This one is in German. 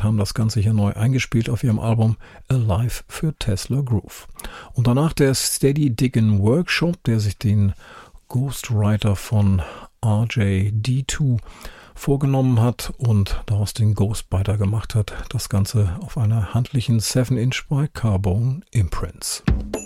Project haben das Ganze hier neu eingespielt auf ihrem Album Alive für Tesla Groove. Und danach der Steady Diggin' Workshop, der sich den Ghostwriter von RJD2 vorgenommen hat und daraus den Ghostbiter gemacht hat. Das Ganze auf einer handlichen 7-Inch bei Carbone Imprints.